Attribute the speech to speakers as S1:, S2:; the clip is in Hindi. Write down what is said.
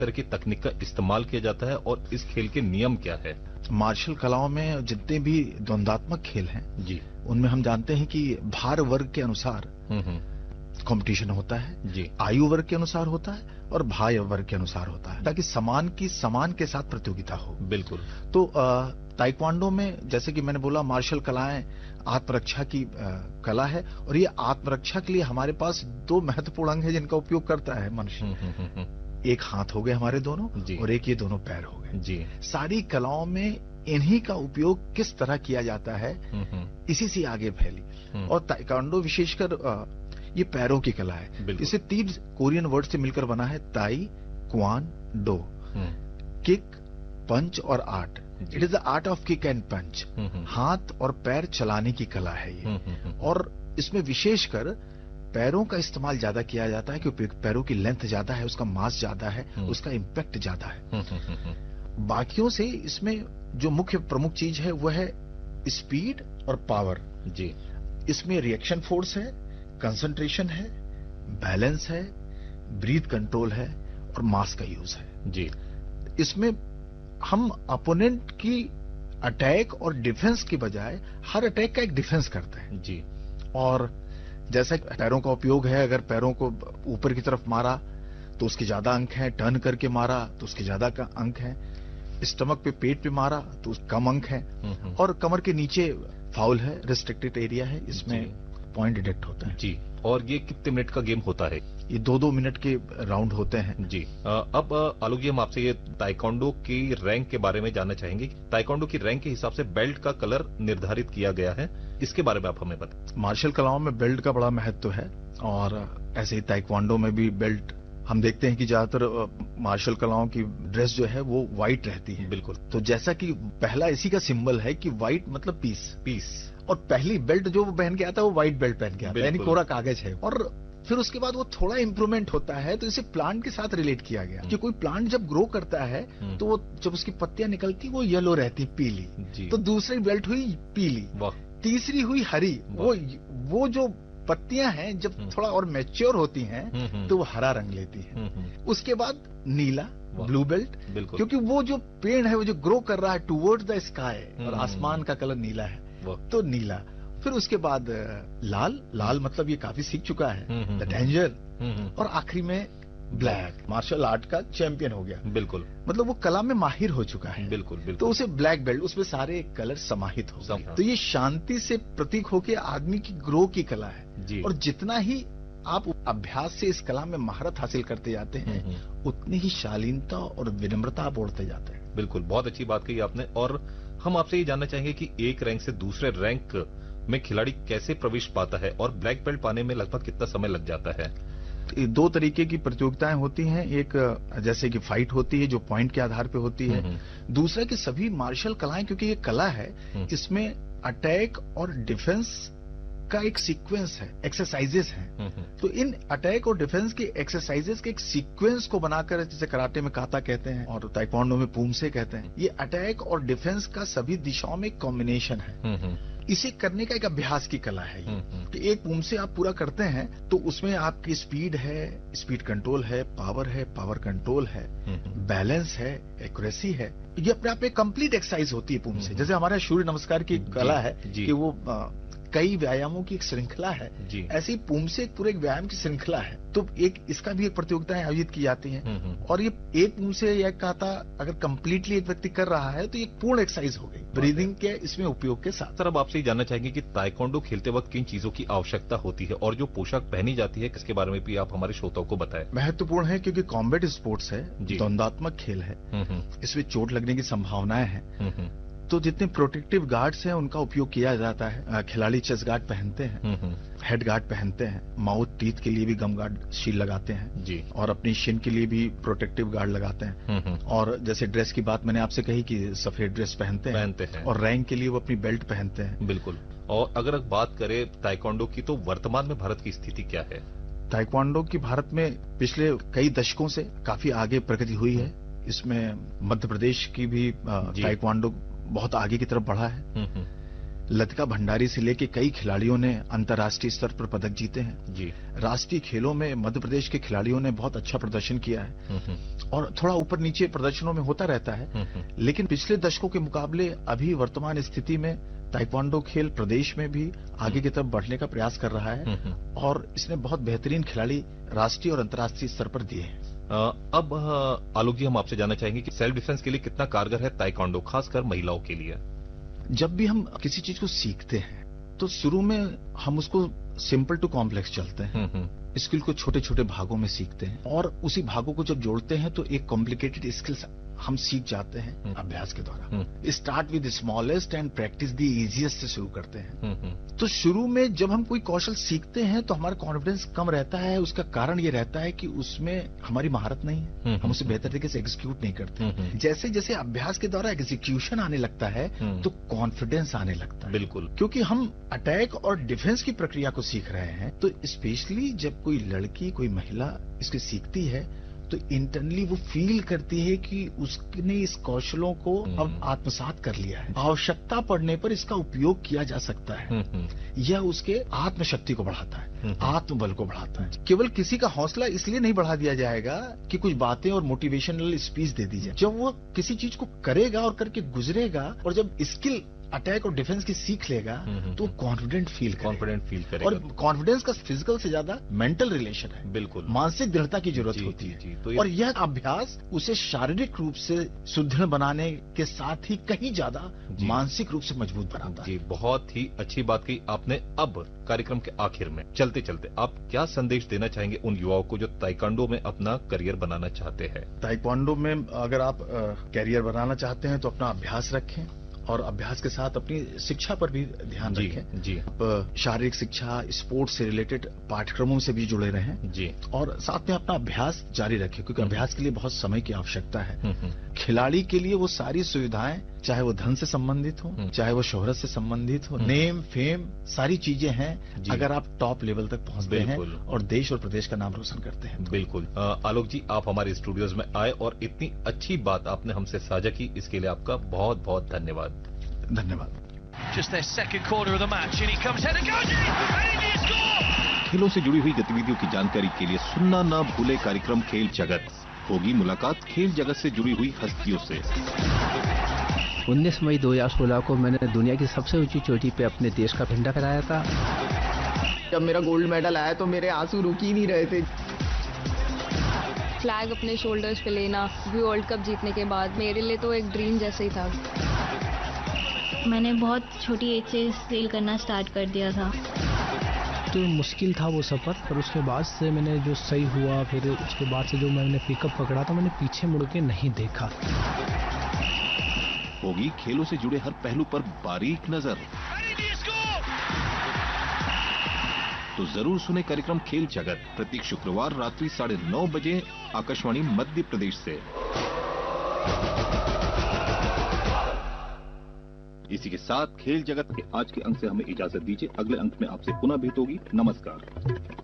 S1: तरह की तकनीक का इस्तेमाल किया जाता है और इस खेल के नियम क्या है?
S2: मार्शल कलाओं में जितने भी द्वंद्वात्मक खेल हैं
S1: जी,
S2: उनमें हम जानते हैं कि भार वर्ग के अनुसार कंपटीशन होता है
S1: जी,
S2: आयु वर्ग के अनुसार होता है और भाय वर्ग के अनुसार होता है ताकि समान की समान के साथ प्रतियोगिता हो।
S1: बिल्कुल।
S2: तो ताइक्वांडो में जैसे कि मैंने बोला मार्शल कलाएं आत्मरक्षा की कला है और ये आत्मरक्षा के लिए हमारे पास दो महत्वपूर्ण अंग है जिनका उपयोग करता है मनुष्य। एक हाथ हो गए हमारे दोनों और एक ये दोनों पैर हो गए
S1: जी।
S2: सारी कलाओं में इन्हीं का उपयोग किस तरह किया जाता है इसी से आगे फैली और ताइक्वांडो विशेषकर ये पैरों की कला है। इसे 3 कोरियन वर्ड से मिलकर बना है ताई क्वान डो किक पंच और art. It is the art of kick and punch. हाथ और पैर चलाने की कला है ये और इसमें विशेषकर पैरों का इस्तेमाल ज्यादा किया जाता है क्योंकि पैरों की लेंथ ज्यादा है उसका मास ज्यादा है उसका इम्पैक्ट ज्यादा है। बाकियों से इसमें जो मुख्य प्रमुख चीज है वह है स्पीड और पावर।
S1: जी,
S2: इसमें रिएक्शन फोर्स है कंसंट्रेशन है बैलेंस है ब्रीथ कंट्रोल है और मास का यूज है।
S1: जी,
S2: इसमें हम अपोनेंट की अटैक और डिफेंस की बजाय हर अटैक का एक डिफेंस करते हैं।
S1: जी,
S2: और जैसा पैरों का उपयोग है अगर पैरों को ऊपर की तरफ मारा तो उसके ज्यादा अंक हैं टर्न करके मारा तो उसके ज्यादा अंक हैं स्टमक पे पेट पे मारा तो कम अंक हैं और कमर के नीचे फाउल है रिस्ट्रिक्टेड एरिया है इसमें पॉइंट डिडक्ट होता है।
S1: जी। और ये कितने मिनट का गेम होता है?
S2: ये 2-2 मिनट के राउंड होते हैं।
S1: जी। अब आलोक जी हम आपसे ये ताइक्वांडो की रैंक के बारे में जानना चाहेंगे। ताइक्वांडो की रैंक के हिसाब से बेल्ट का कलर निर्धारित किया गया है, इसके बारे में आप हमें बताएं।
S2: मार्शल कलाओं में बेल्ट का बड़ा महत्व है और ऐसे ही ताइक्वांडो में भी बेल्ट हम देखते हैं कि ज्यादातर मार्शल कलाओं की ड्रेस जो है वो व्हाइट रहती है।
S1: बिल्कुल।
S2: तो जैसा कि पहला इसी का सिंबल है कि व्हाइट मतलब पीस और पहली बेल्ट जो वो पहन के आता है वो व्हाइट बेल्ट पहन के आता है यानी कोरा कागज है। और फिर उसके बाद वो थोड़ा इंप्रूवमेंट होता है तो इसे प्लांट के साथ रिलेट किया गया कि कोई प्लांट जब ग्रो करता है तो वो जब उसकी पत्तियां निकलती वो येलो रहती पीली। तो दूसरी बेल्ट हुई पीली, तीसरी हुई हरी। वो जो पत्तियां हैं जब थोड़ा और मैच्योर होती हैं तो वो हरा रंग लेती हैं। उसके बाद नीला ब्लू बेल्ट क्योंकि वो जो पेड़ है वो जो ग्रो कर रहा है टुवर्ड्स द स्काई और आसमान का कलर नीला है तो नीला। फिर उसके बाद लाल मतलब ये काफी सीख चुका है द डेंजर और आखिरी में ब्लैक मार्शल आर्ट का चैंपियन हो गया।
S1: बिल्कुल,
S2: मतलब वो कला में माहिर हो चुका है।
S1: बिल्कुल, बिल्कुल।
S2: तो उसे ब्लैक बेल्ट उसमें सारे कलर समाहित हो गए। तो ये शांति से प्रतीक होके आदमी की ग्रो की कला है
S1: जी।
S2: और जितना ही आप अभ्यास से इस कला में महारत हासिल करते जाते हैं उतनी ही शालीनता और विनम्रता आप ओढ़ते जाते हैं।
S1: बिल्कुल, बहुत अच्छी बात कही आपने। और हम आपसे ये जानना चाहेंगे कि एक रैंक से दूसरे रैंक में खिलाड़ी कैसे प्रवेश पाता है और ब्लैक बेल्ट पाने में लगभग कितना समय लग जाता है?
S2: 2 तरीके की प्रतियोगिताएं होती हैं। एक जैसे कि फाइट होती है जो पॉइंट के आधार पे होती है। दूसरा कि सभी मार्शल कलाएं क्योंकि ये कला है इसमें अटैक और डिफेंस का एक सीक्वेंस है, एक्सरसाइजेस हैं। तो इन अटैक और डिफेंस के एक्सरसाइजेस के एक सीक्वेंस को बनाकर जैसे कराटे में काता कहते हैं और ताइक्वांडो में पूमसे कहते हैं, ये अटैक और डिफेंस का सभी दिशाओं में कॉम्बिनेशन है। इसे करने का एक अभ्यास की कला है ये कि एक पूमसे आप पूरा करते हैं तो उसमें आपकी स्पीड है, स्पीड कंट्रोल है, पावर कंट्रोल है, बैलेंस है, एक्यूरेसी है। ये अपने आप में कंप्लीट एक्सरसाइज होती है पूमसे। जैसे हमारे सूर्य नमस्कार की कला है कि वो कई व्यायामों की एक श्रृंखला है, ऐसे ही पूमसे एक पूरे एक व्यायाम की श्रृंखला है। तो एक इसका भी एक प्रतियोगिताएं आयोजित की जाती हैं और ये एक पूमसे या काता अगर कंप्लीटली एक व्यक्ति कर रहा है तो ये पूर्ण एक्सरसाइज हो गई ब्रीदिंग के इसमें उपयोग के साथ।
S1: सर अब आपसे जानना चाहेंगे कि ताइक्वांडो खेलते वक्त किन चीजों की आवश्यकता होती है और जो पोशाक पहनी जाती है किसके बारे में भी आप हमारे श्रोताओं को बताएं।
S2: महत्वपूर्ण है क्योंकि कॉम्बैट स्पोर्ट्स है, द्वंद्वात्मक खेल है, इसमें चोट लगने की संभावनाएं हैं। तो जितने प्रोटेक्टिव गार्ड्स हैं उनका उपयोग किया जाता है। खिलाड़ी चेस्ट गार्ड पहनते हैं, हेड गार्ड पहनते हैं, माउथ टीथ के लिए भी गम गार्ड शील्ड लगाते हैं जी। और अपनी शिन के लिए भी प्रोटेक्टिव गार्ड लगाते हैं। और जैसे ड्रेस की बात मैंने आपसे कही कि सफेद ड्रेस पहनते हैं और रैंक के लिए वो अपनी बेल्ट पहनते हैं।
S1: बिल्कुल। और अगर बात करें ताइक्वांडो की तो वर्तमान में भारत की स्थिति क्या है?
S2: ताइक्वांडो की भारत में पिछले कई दशकों से काफी आगे प्रगति हुई है। इसमें मध्य प्रदेश की भी ताइक्वांडो बहुत आगे की तरफ बढ़ा है। लतिका भंडारी से लेके कई खिलाड़ियों ने अंतर्राष्ट्रीय स्तर पर पदक जीते हैं
S1: जी।
S2: राष्ट्रीय खेलों में मध्य प्रदेश के खिलाड़ियों ने बहुत अच्छा प्रदर्शन किया है और थोड़ा ऊपर नीचे प्रदर्शनों में होता रहता है, लेकिन पिछले दशकों के मुकाबले अभी वर्तमान स्थिति में ताइक्वांडो खेल प्रदेश में भी आगे की तरफ बढ़ने का प्रयास कर रहा है और इसने बहुत बेहतरीन खिलाड़ी राष्ट्रीय और अंतर्राष्ट्रीय स्तर पर दिए हैं।
S1: अब आलोक जी, हम आपसे जानना चाहेंगे कि सेल्फ डिफेंस के लिए कितना कारगर है ताइक्वांडो, खासकर महिलाओं के लिए?
S2: जब भी हम किसी चीज को सीखते हैं तो शुरू में हम उसको सिंपल टू कॉम्प्लेक्स चलते हैं, स्किल को छोटे छोटे भागों में सीखते हैं और उसी भागों को जब जोड़ते हैं तो एक कॉम्प्लिकेटेड स्किल्स हम सीख जाते हैं अभ्यास के द्वारा। Start with smallest and practice the easiest से शुरू करते हैं। तो शुरू में जब हम कोई कौशल सीखते हैं तो हमारा कॉन्फिडेंस कम रहता है। उसका कारण ये रहता है कि उसमें हमारी महारत नहीं है, हम उसे बेहतर तरीके से एग्जीक्यूट नहीं करते। जैसे जैसे अभ्यास के द्वारा एग्जीक्यूशन आने लगता है तो कॉन्फिडेंस आने लगता है।
S1: बिल्कुल,
S2: क्योंकि हम अटैक और डिफेंस की प्रक्रिया को सीख रहे हैं। तो स्पेशली जब कोई लड़की, कोई महिला इसके सीखती है तो इंटरनली वो फील करती है कि उसने इस कौशलों को अब आत्मसात कर लिया है, आवश्यकता पड़ने पर इसका उपयोग किया जा सकता है। यह उसके आत्मशक्ति को बढ़ाता है, आत्मबल को बढ़ाता है। केवल किसी का हौसला इसलिए नहीं बढ़ा दिया जाएगा कि कुछ बातें और मोटिवेशनल स्पीच दे दी जाए। जब वो किसी चीज को करेगा और करके गुजरेगा और जब स्किल अटैक और डिफेंस की सीख लेगा तो कॉन्फिडेंट फील करेगा। और कॉन्फिडेंस का फिजिकल से ज्यादा मेंटल रिलेशन है।
S1: बिल्कुल,
S2: मानसिक दृढ़ता की जरूरत होती है। तो और यह अभ्यास उसे शारीरिक रूप से सुदृढ़ बनाने के साथ ही कहीं ज्यादा मानसिक रूप से मजबूत बनाता है।
S1: जी, बहुत ही अच्छी बात कही आपने। अब कार्यक्रम के आखिर में चलते चलते आप क्या संदेश देना चाहेंगे उन युवाओं को जो ताइक्वांडो में अपना करियर बनाना चाहते हैं?
S2: ताइक्वांडो में अगर आप करियर बनाना चाहते हैं तो अपना अभ्यास रखें और अभ्यास के साथ अपनी शिक्षा पर भी ध्यान रखें।
S1: जी,
S2: शारीरिक शिक्षा, स्पोर्ट्स से रिलेटेड पाठ्यक्रमों से भी जुड़े रहें जी, और साथ में अपना अभ्यास जारी रखें क्योंकि अभ्यास के लिए बहुत समय की आवश्यकता है। खिलाड़ी के लिए वो सारी सुविधाएं, चाहे वो धन से संबंधित हो, चाहे वो शोहरत से संबंधित हो, नेम, फेम, सारी चीजें हैं अगर आप टॉप लेवल तक पहुंचते हैं और देश और प्रदेश का नाम रोशन करते हैं।
S1: बिल्कुल। आलोक जी, आप हमारे स्टूडियोज में आए और इतनी अच्छी बात आपने हमसे साझा की, इसके लिए आपका बहुत बहुत धन्यवाद।
S2: धन्यवाद।
S1: खेलों से जुड़ी हुई गतिविधियों की जानकारी के लिए सुनना ना भूले कार्यक्रम खेल जगत। होगी मुलाकात खेल जगत से जुड़ी हुई हस्तियों से।
S3: 19 मई 2016 को मैंने दुनिया की सबसे ऊंची चोटी पे अपने देश का झंडा फहराया था।
S4: जब मेरा गोल्ड मेडल आया तो मेरे आंसू रुक ही नहीं रहे थे।
S5: फ्लैग अपने शोल्डर्स पे लेना वर्ल्ड कप जीतने के बाद मेरे लिए तो एक ड्रीम जैसे ही था।
S6: मैंने बहुत छोटी एज से सेल करना स्टार्ट कर दिया था।
S3: तो मुश्किल था वो सफर, पर उसके बाद से मैंने जो सही हुआ, फिर उसके बाद से जो मैंने पिकअप पकड़ा तो मैंने पीछे मुड़ के नहीं देखा।
S1: होगी खेलों से जुड़े हर पहलू पर बारीक नजर। तो जरूर सुने कार्यक्रम खेल जगत प्रत्येक शुक्रवार रात्रि 9:30 बजे आकाशवाणी मध्य प्रदेश से। इसी के साथ खेल जगत के आज के अंक से हमें इजाजत दीजिए। अगले अंक में आपसे पुनः भेंट होगी। नमस्कार।